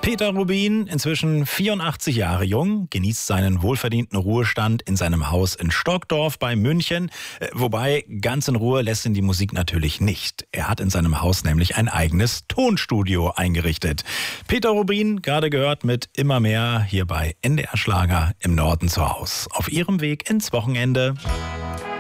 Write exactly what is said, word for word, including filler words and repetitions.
Peter Rubin, inzwischen vierundachtzig Jahre jung, genießt seinen wohlverdienten Ruhestand in seinem Haus in Stockdorf bei München. Wobei, ganz in Ruhe lässt ihn die Musik natürlich nicht. Er hat in seinem Haus nämlich ein eigenes Tonstudio eingerichtet. Peter Rubin, gerade gehört mit Immer mehr hier bei N D R Schlager im Norden zu Haus. Auf ihrem Weg ins Wochenende.